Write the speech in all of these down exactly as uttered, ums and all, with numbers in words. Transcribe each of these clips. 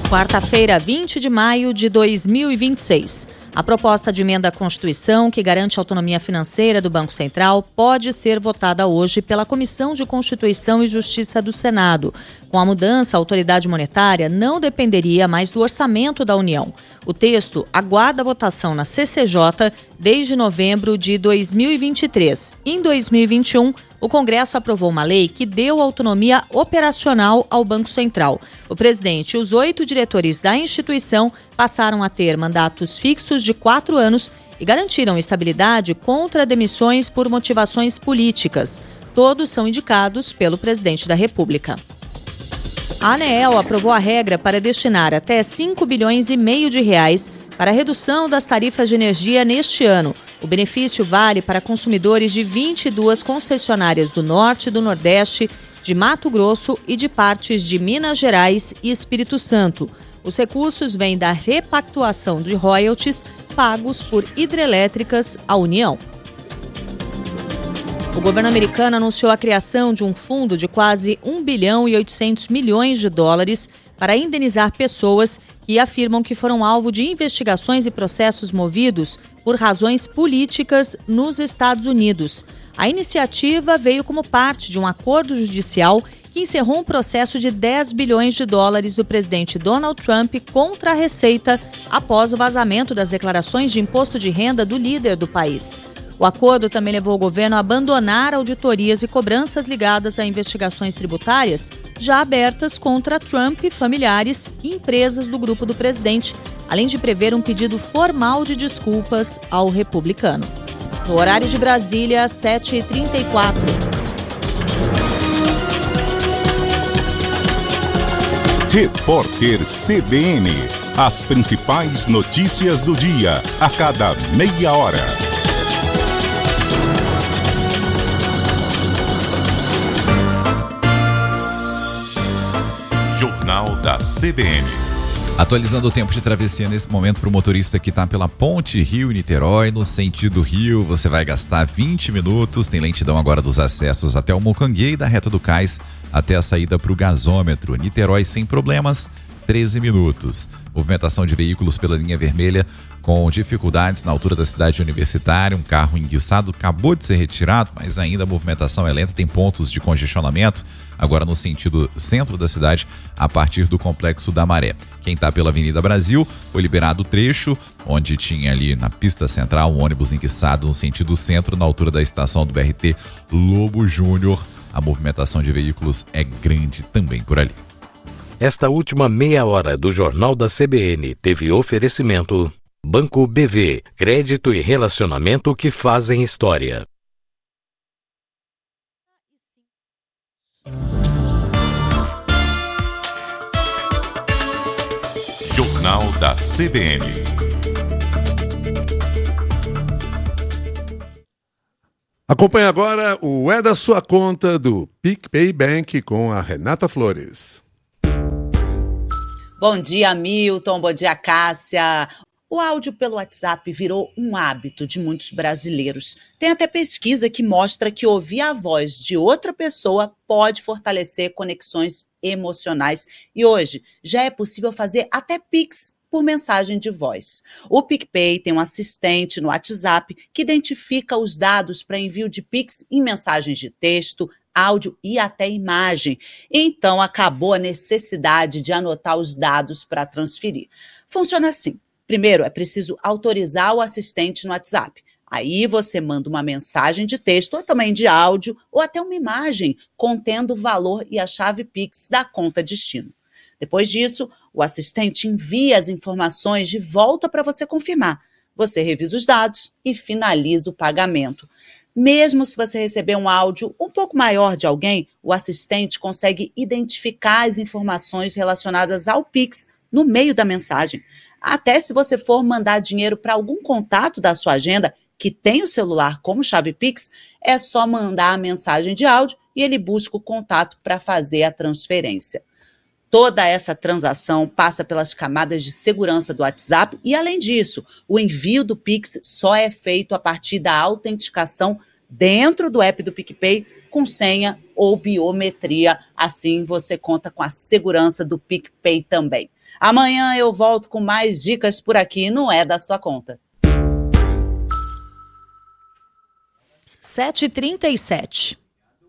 Quarta-feira, vinte de maio de dois mil e vinte e seis. A proposta de emenda à Constituição, que garante a autonomia financeira do Banco Central, pode ser votada hoje pela Comissão de Constituição e Justiça do Senado. Com a mudança, a autoridade monetária não dependeria mais do orçamento da União. O texto aguarda a votação na C C J desde novembro de dois mil e vinte e três. Em dois mil e vinte e um, o Congresso aprovou uma lei que deu autonomia operacional ao Banco Central. O presidente e os oito diretores da instituição passaram a ter mandatos fixos de quatro anos e garantiram estabilidade contra demissões por motivações políticas. Todos são indicados pelo presidente da República. A ANEEL aprovou a regra para destinar até cinco bilhões e meio de reais para a redução das tarifas de energia neste ano. O benefício vale para consumidores de vinte e duas concessionárias do Norte, do Nordeste, de Mato Grosso e de partes de Minas Gerais e Espírito Santo. Os recursos vêm da repactuação de royalties pagos por hidrelétricas à União. O governo americano anunciou a criação de um fundo de quase um bilhão e oitocentos milhões de dólares para indenizar pessoas que afirmam que foram alvo de investigações e processos movidos por razões políticas nos Estados Unidos. A iniciativa veio como parte de um acordo judicial que encerrou um processo de dez bilhões de dólares do presidente Donald Trump contra a Receita após o vazamento das declarações de imposto de renda do líder do país. O acordo também levou o governo a abandonar auditorias e cobranças ligadas a investigações tributárias já abertas contra Trump, familiares e empresas do grupo do presidente, além de prever um pedido formal de desculpas ao republicano. No horário de Brasília, sete e trinta e quatro. Repórter C B N. As principais notícias do dia, a cada meia hora. Jornal da C B N. Atualizando o tempo de travessia nesse momento para o motorista que está pela Ponte Rio-Niterói, no sentido Rio, você vai gastar vinte minutos. Tem lentidão agora dos acessos até o Mucanguê e da reta do Cais até a saída para o gasômetro. Niterói sem problemas, treze minutos. Movimentação de veículos pela linha vermelha com dificuldades na altura da cidade universitária. Um carro enguiçado acabou de ser retirado, mas ainda a movimentação é lenta. Tem pontos de congestionamento agora no sentido centro da cidade, a partir do Complexo da Maré. Quem está pela Avenida Brasil, foi liberado o trecho onde tinha ali na pista central um ônibus enguiçado no sentido centro, na altura da estação do B R T Lobo Júnior. A movimentação de veículos é grande também por ali. Esta última meia hora do Jornal da C B N teve oferecimento Banco B V, crédito e relacionamento que fazem história. Jornal da C B N. Acompanhe agora o É da Sua Conta do PicPay Bank com a Renata Flores. Bom dia, Milton. Bom dia, Cássia. O áudio pelo WhatsApp virou um hábito de muitos brasileiros. Tem até pesquisa que mostra que ouvir a voz de outra pessoa pode fortalecer conexões emocionais. E hoje já é possível fazer até Pix por mensagem de voz. O PicPay tem um assistente no WhatsApp que identifica os dados para envio de Pix em mensagens de texto, áudio e até imagem. Então, acabou a necessidade de anotar os dados para transferir. Funciona assim. Primeiro, é preciso autorizar o assistente no WhatsApp. Aí você manda uma mensagem de texto ou também de áudio ou até uma imagem contendo o valor e a chave Pix da conta destino. Depois disso, o assistente envia as informações de volta para você confirmar. Você revisa os dados e finaliza o pagamento. Mesmo se você receber um áudio um pouco maior de alguém, o assistente consegue identificar as informações relacionadas ao Pix no meio da mensagem. Até se você for mandar dinheiro para algum contato da sua agenda que tem o celular como chave Pix, é só mandar a mensagem de áudio e ele busca o contato para fazer a transferência. Toda essa transação passa pelas camadas de segurança do WhatsApp e, além disso, o envio do Pix só é feito a partir da autenticação dentro do app do PicPay com senha ou biometria. Assim, você conta com a segurança do PicPay também. Amanhã eu volto com mais dicas por aqui, não é da sua conta. sete e trinta e sete.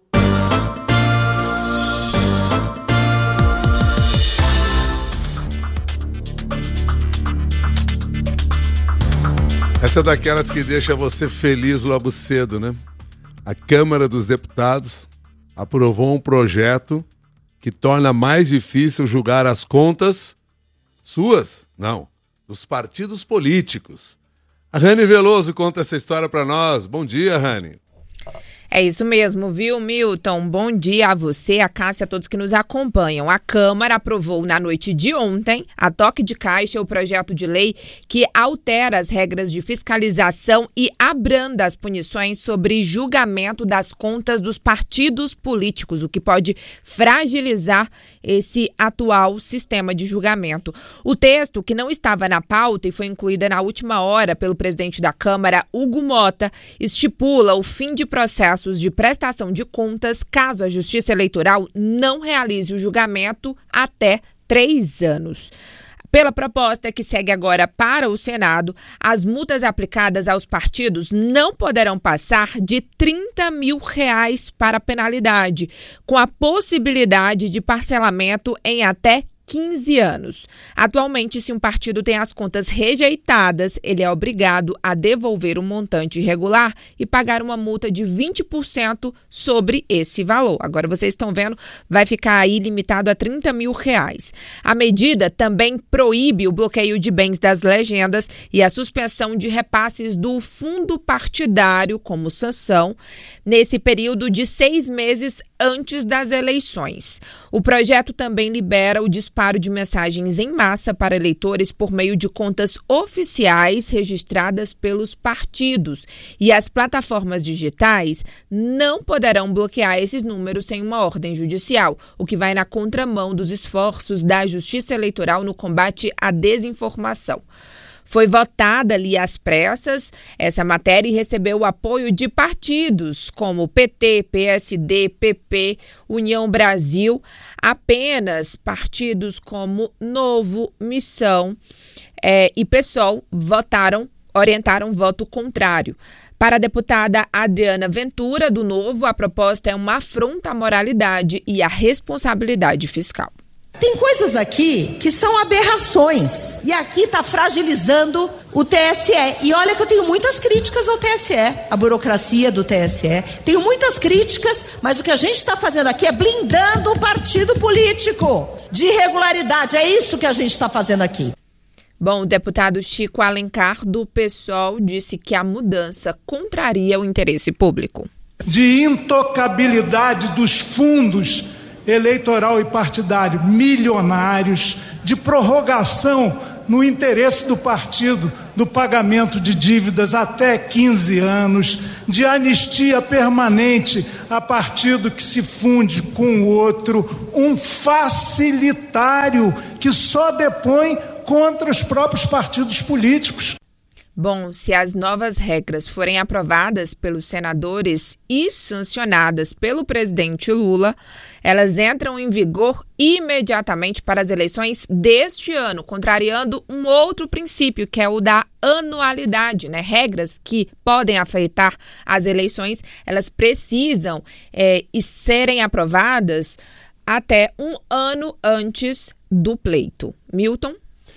Essa é daquelas que deixa você feliz logo cedo, né? A Câmara dos Deputados aprovou um projeto que torna mais difícil julgar as contas suas, não, dos partidos políticos. A Rani Veloso conta essa história para nós. Bom dia, Rani. É isso mesmo, viu, Milton? Bom dia a você, a Cássia, a todos que nos acompanham. A Câmara aprovou na noite de ontem, a toque de caixa, o projeto de lei que altera as regras de fiscalização e abranda as punições sobre julgamento das contas dos partidos políticos, o que pode fragilizar esse atual sistema de julgamento. O texto, que não estava na pauta e foi incluída na última hora pelo presidente da Câmara, Hugo Mota, estipula o fim de processos de prestação de contas caso a Justiça Eleitoral não realize o julgamento até três anos. Pela proposta que segue agora para o Senado, as multas aplicadas aos partidos não poderão passar de trinta mil reais para a penalidade, com a possibilidade de parcelamento em até quinze anos. Atualmente, se um partido tem as contas rejeitadas, ele é obrigado a devolver o montante irregular e pagar uma multa de vinte por cento sobre esse valor. Agora, vocês estão vendo, vai ficar aí limitado a trinta mil reais. A medida também proíbe o bloqueio de bens das legendas e a suspensão de repasses do fundo partidário como sanção nesse período de seis meses antes das eleições. O projeto também libera o disparo de mensagens em massa para eleitores por meio de contas oficiais registradas pelos partidos. E as plataformas digitais não poderão bloquear esses números sem uma ordem judicial, o que vai na contramão dos esforços da Justiça Eleitoral no combate à desinformação. Foi votada ali às pressas essa matéria e recebeu o apoio de partidos como P T, P S D, P P, União Brasil. Apenas partidos como Novo, Missão é, e PSOL votaram, orientaram voto contrário. Para a deputada Adriana Ventura, do Novo, a proposta é uma afronta à moralidade e à responsabilidade fiscal. Tem coisas aqui que são aberrações. E aqui está fragilizando o T S E. E olha que eu tenho muitas críticas ao T S E, a burocracia do T S E. Tenho muitas críticas, mas o que a gente está fazendo aqui é blindando o partido político de irregularidade. É isso que a gente está fazendo aqui. Bom, o deputado Chico Alencar, do PSOL, disse que a mudança contraria o interesse público. De intocabilidade dos fundos eleitoral e partidário milionários, de prorrogação no interesse do partido do pagamento de dívidas até quinze anos, de anistia permanente a partido que se funde com o outro, um facilitário que só depõe contra os próprios partidos políticos. Bom, se as novas regras forem aprovadas pelos senadores e sancionadas pelo presidente Lula, elas entram em vigor imediatamente para as eleições deste ano, contrariando um outro princípio, que é o da anualidade, né? Regras que podem afetar as eleições, elas precisam é, e serem aprovadas até um ano antes do pleito. Milton?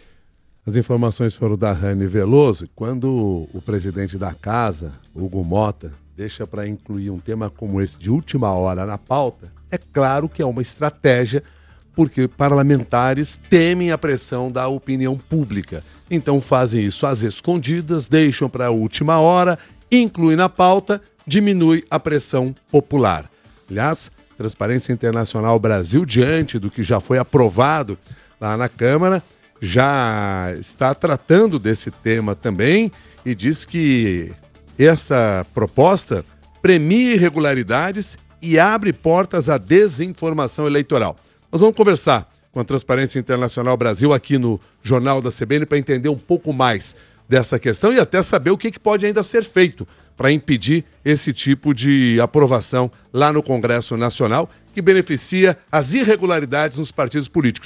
As informações foram da Rani Veloso. Quando o presidente da casa, Hugo Mota, deixa para incluir um tema como esse de última hora na pauta, é claro que é uma estratégia, porque parlamentares temem a pressão da opinião pública. Então fazem isso às escondidas, deixam para a última hora, incluem na pauta, diminui a pressão popular. Aliás, Transparência Internacional Brasil, diante do que já foi aprovado lá na Câmara, já está tratando desse tema também e diz que essa proposta premia irregularidades e abre portas à desinformação eleitoral. Nós vamos conversar com a Transparência Internacional Brasil aqui no Jornal da C B N para entender um pouco mais dessa questão e até saber o que pode ainda ser feito para impedir esse tipo de aprovação lá no Congresso Nacional que beneficia as irregularidades nos partidos políticos.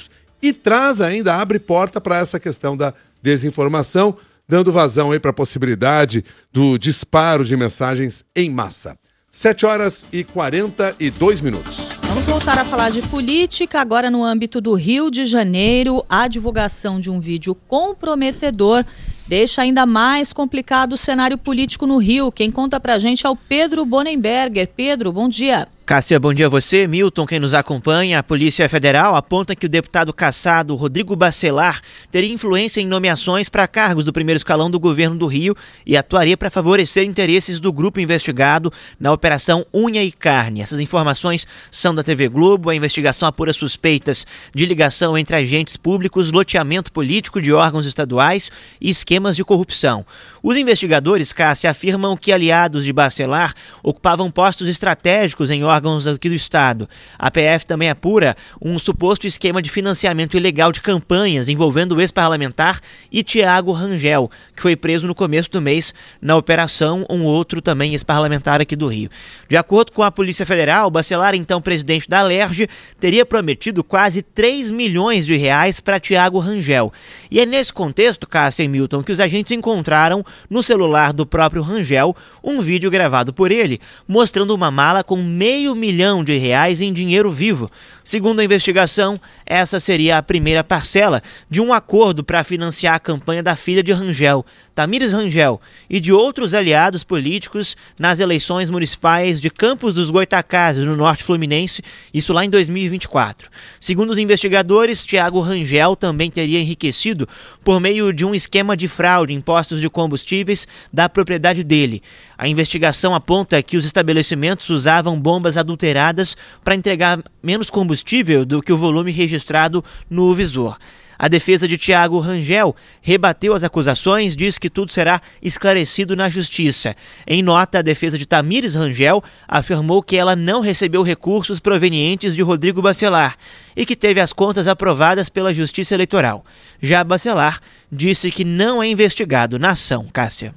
e traz ainda, abre porta para essa questão da desinformação, dando vazão aí para a possibilidade do disparo de mensagens em massa. sete horas e quarenta e dois minutos. Vamos voltar a falar de política, agora no âmbito do Rio de Janeiro. A divulgação de um vídeo comprometedor deixa ainda mais complicado o cenário político no Rio. Quem conta pra gente é o Pedro Bonenberger. Pedro, bom dia. Cássia, bom dia a você, Milton, quem nos acompanha. A Polícia Federal aponta que o deputado cassado Rodrigo Bacelar teria influência em nomeações para cargos do primeiro escalão do governo do Rio e atuaria para favorecer interesses do grupo investigado na Operação Unha e Carne. Essas informações são da T V Globo. A investigação apura suspeitas de ligação entre agentes públicos, loteamento político de órgãos estaduais e esquemas de corrupção. Os investigadores, Cássia, afirmam que aliados de Bacelar ocupavam postos estratégicos em órgãos órgãos aqui do estado. A P F também apura um suposto esquema de financiamento ilegal de campanhas envolvendo o ex-parlamentar e Tiago Rangel, que foi preso no começo do mês na operação, um outro também ex-parlamentar aqui do Rio. De acordo com a Polícia Federal, Bacelar, então presidente da Alerj, teria prometido quase três milhões de reais para Tiago Rangel. E é nesse contexto, Cássia e Milton, que os agentes encontraram no celular do próprio Rangel um vídeo gravado por ele, mostrando uma mala com meio milhão de reais em dinheiro vivo. Segundo a investigação, essa seria a primeira parcela de um acordo para financiar a campanha da filha de Rangel, Tamires Rangel, e de outros aliados políticos nas eleições municipais de Campos dos Goytacazes, no norte fluminense, isso lá em dois mil e vinte e quatro. Segundo os investigadores, Tiago Rangel também teria enriquecido por meio de um esquema de fraude em postos de combustíveis da propriedade dele. A investigação aponta que os estabelecimentos usavam bombas adulteradas para entregar menos combustível do que o volume registrado no visor. A defesa de Tiago Rangel rebateu as acusações, diz que tudo será esclarecido na justiça. Em nota, a defesa de Tamires Rangel afirmou que ela não recebeu recursos provenientes de Rodrigo Bacelar e que teve as contas aprovadas pela Justiça Eleitoral. Já Bacelar disse que não é investigado na ação. Cássia.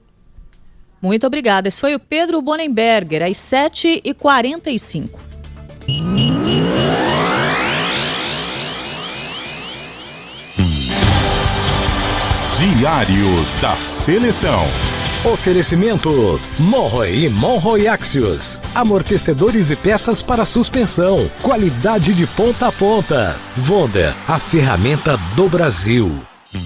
Muito obrigada. Esse foi o Pedro Bonenberger, às sete e quarenta e cinco. Diário da Seleção. Oferecimento Monroe e Monroe Axios. Amortecedores e peças para suspensão. Qualidade de ponta a ponta. Wonder, a ferramenta do Brasil.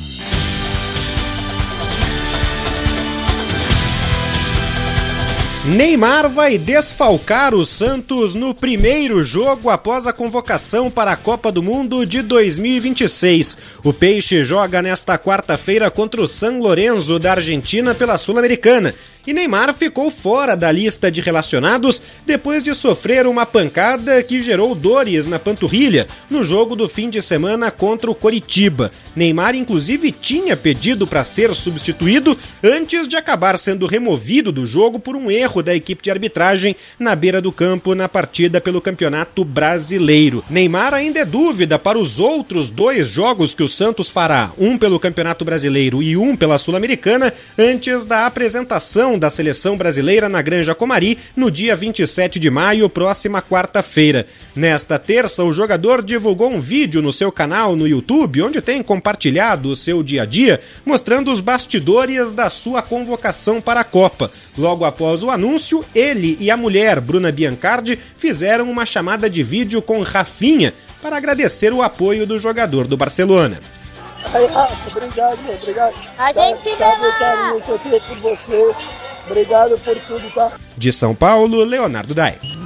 Neymar vai desfalcar o Santos no primeiro jogo após a convocação para a Copa do Mundo de dois mil e vinte e seis. O Peixe joga nesta quarta-feira contra o San Lorenzo da Argentina pela Sul-Americana. E Neymar ficou fora da lista de relacionados depois de sofrer uma pancada que gerou dores na panturrilha no jogo do fim de semana contra o Coritiba. Neymar, inclusive, tinha pedido para ser substituído antes de acabar sendo removido do jogo por um erro da equipe de arbitragem na beira do campo na partida pelo Campeonato Brasileiro. Neymar ainda é dúvida para os outros dois jogos que o Santos fará, um pelo Campeonato Brasileiro e um pela Sul-Americana, antes da apresentação da seleção brasileira na Granja Comari no dia vinte e sete de maio, próxima quarta-feira. Nesta terça, o jogador divulgou um vídeo no seu canal no YouTube, onde tem compartilhado o seu dia a dia, mostrando os bastidores da sua convocação para a Copa. Logo após o anúncio, ele e a mulher, Bruna Biancardi, fizeram uma chamada de vídeo com Rafinha para agradecer o apoio do jogador do Barcelona. Aí, Rafa, obrigado, obrigado. A gente se vê lá. Por você. Obrigado por tudo, tá? De São Paulo, Leonardo Dai.